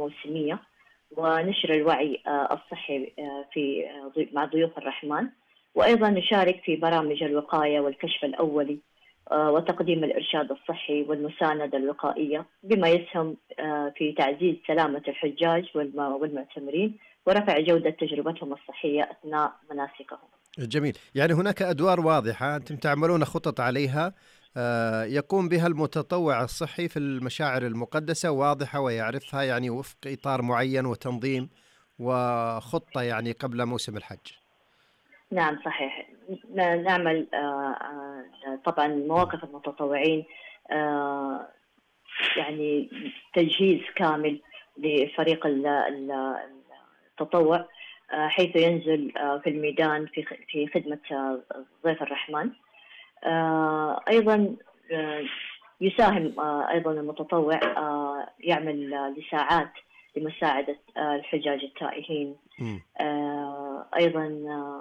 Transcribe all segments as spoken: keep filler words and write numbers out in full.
الموسمية ونشر الوعي الصحي في مع ضيوف الرحمن، وأيضا نشارك في برامج الوقاية والكشف الأولي وتقديم الإرشاد الصحي والمساندة الوقائية، بما يسهم في تعزيز سلامة الحجاج والمعتمرين ورفع جودة تجربتهم الصحية أثناء مناسكهم. جميل، يعني هناك أدوار واضحة أنتم تعملون خطط عليها يقوم بها المتطوع الصحي في المشاعر المقدسة، واضحة ويعرفها يعني وفق إطار معين وتنظيم وخطة يعني قبل موسم الحج. نعم صحيح، نعمل طبعا مواقف المتطوعين يعني تجهيز كامل لفريق التطوع، حيث ينزل في الميدان في في خدمة ضيف الرحمن. أيضا يساهم أيضا المتطوع، يعمل لساعات لمساعدة الحجاج التائهين. أيضا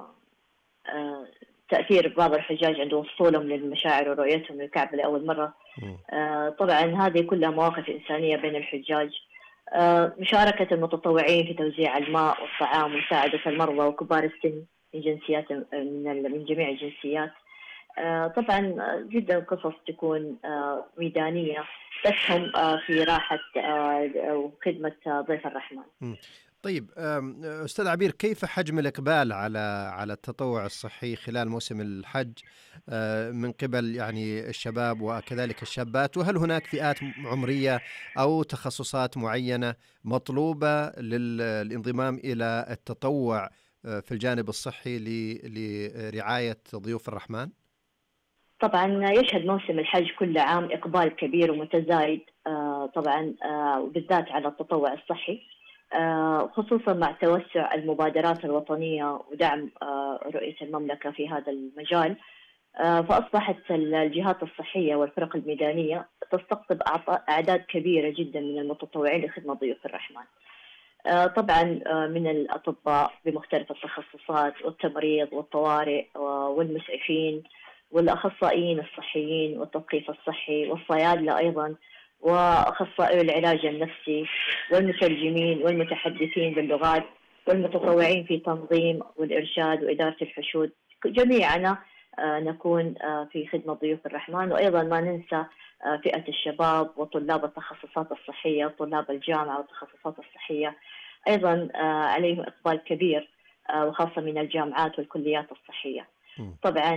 تأثير بعض الحجاج عند وصولهم للمشاعر ورؤيتهم للكعبة لأول مرة. طبعا هذه كلها مواقف إنسانية بين الحجاج. مشاركة المتطوعين في توزيع الماء والطعام ومساعدة المرضى وكبار السن من جنسيات من جميع الجنسيات. طبعا جدا قصص تكون ميدانية تسهم في راحة وخدمة ضيف الرحمن. طيب أستاذ عبير، كيف حجم الإقبال على على التطوع الصحي خلال موسم الحج من قبل يعني الشباب وكذلك الشابات، وهل هناك فئات عمرية أو تخصصات معينة مطلوبة للانضمام إلى التطوع في الجانب الصحي لرعاية ضيوف الرحمن؟ طبعا يشهد موسم الحج كل عام إقبال كبير ومتزايد طبعا بالذات على التطوع الصحي، خصوصا مع توسع المبادرات الوطنية ودعم رؤية المملكة في هذا المجال. فأصبحت الجهات الصحية والفرق الميدانية تستقطب أعداد كبيرة جدا من المتطوعين لخدمة ضيوف الرحمن، طبعا من الأطباء بمختلف التخصصات والتمريض والطوارئ والمسعفين والأخصائيين الصحيين والتثقيف الصحي والصيادلة أيضا وأخصائي العلاج النفسي والمترجمين والمتحدثين باللغات والمتطوعين في تنظيم والإرشاد وإدارة الحشود. جميعنا نكون في خدمة ضيوف الرحمن. وأيضا ما ننسى فئة الشباب وطلاب التخصصات الصحية وطلاب الجامعة والتخصصات الصحية، أيضا عليهم إقبال كبير وخاصة من الجامعات والكليات الصحية. طبعا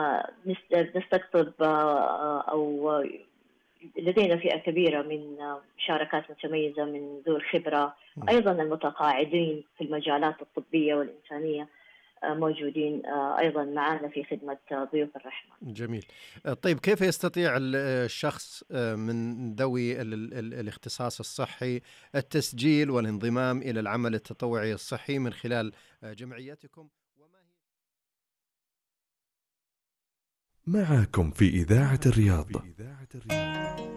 نستقطب أو لدينا فئة كبيرة من مشاركات متميزة من ذو الخبرة، أيضا المتقاعدين في المجالات الطبية والإنسانية موجودين أيضا معنا في خدمة ضيوف الرحمن. جميل. طيب كيف يستطيع الشخص من ذوي الاختصاص الصحي التسجيل والانضمام إلى العمل التطوعي الصحي من خلال جمعيتكم؟ معكم في إذاعة الرياض.